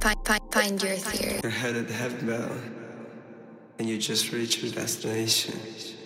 Find your theory. You're headed heaven bound, and you just reached your destination.